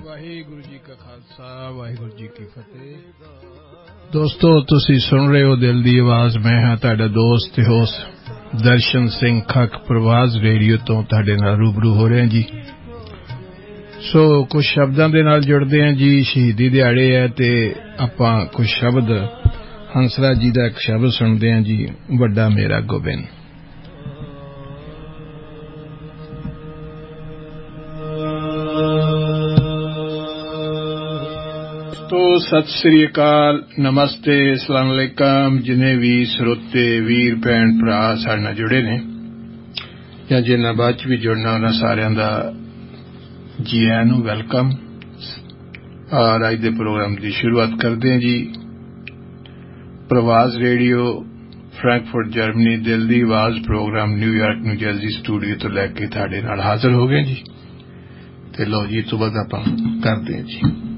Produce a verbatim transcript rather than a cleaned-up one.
ਵਾਹਿਗੁਰੂ ਜੀ ਕਾ ਖਾਲਸਾ ਵਾਹਿਗੁਰੂ ਜੀ ਕੀ ਫਤਿਹ। ਦੋਸਤੋ, ਤੁਸੀਂ ਸੁਣ ਰਹੇ ਹੋ ਦਿਲ ਦੀ ਆਵਾਜ਼। ਮੈਂ ਹਾਂ ਤੁਹਾਡਾ ਦੋਸਤ ਤੇ ਹੋਸਟ ਦਰਸ਼ਨ ਸਿੰਘ ਖੱਕ ਪ੍ਰਵਾਜ਼ ਰੇਡੀਓ ਤੋਂ ਤੁਹਾਡੇ ਨਾਲ ਰੂਬਰੂ ਹੋ ਰਿਹਾ ਜੀ। ਸੋ ਕੁਝ ਸ਼ਬਦਾਂ ਦੇ ਨਾਲ ਜੁੜਦੇ ਹਾਂ ਜੀ। ਸ਼ਹੀਦੀ ਦਿਹਾੜੇ ਹੈ ਤੇ ਆਪਾਂ ਕੁਝ ਸ਼ਬਦ ਹੰਸਰਾਜ ਜੀ ਦਾ ਇੱਕ ਸ਼ਬਦ ਸੁਣਦੇ ਹਾਂ ਜੀ, ਵੱਡਾ ਮੇਰਾ ਗੋਬਿੰਦ। ਤੋ ਸਤਿ ਸ੍ਰੀ ਅਕਾਲ, ਨਮਸਤੇ, ਅਸਲਾਮ ਅਲੈਕਮ। ਜਿੰਨੇ ਵੀ ਸਰੋਤੇ ਵੀਰ ਭੈਣ ਭਰਾ ਸਾਡੇ ਨਾਲ ਜੁੜੇ ਨੇ ਜਾਂ ਜਿਨ੍ਹਾਂ ਬਾਅਦ 'ਚ ਵੀ ਜੁੜਨਾ, ਉਹਨਾਂ ਸਾਰਿਆਂ ਦਾ ਜੀ ਆਇਆਂ ਨੂੰ ਵੈਲਕਮ। ਔਰ ਅੱਜ ਦੇ ਪ੍ਰੋਗਰਾਮ ਦੀ ਸ਼ੁਰੂਆਤ ਕਰਦੇ ਹਾਂ ਜੀ। ਪ੍ਰਵਾਜ਼ ਰੇਡੀਓ ਫਰੈਂਕਫਰਟ ਜਰਮਨੀ, ਦਿਲ ਦੀ ਆਵਾਜ਼ programme New York new jersey studio ਤੋਂ ਲੈ ਕੇ ਤੁਹਾਡੇ ਨਾਲ ਹਾਜ਼ਰ ਹੋ ਗਏ ਜੀ। ਤੇ ਲਓ ਜੀ, ਤੋਂ ਬਾਅਦ ਆਪਾਂ ਕਰਦੇ ਹਾਂ ਜੀ।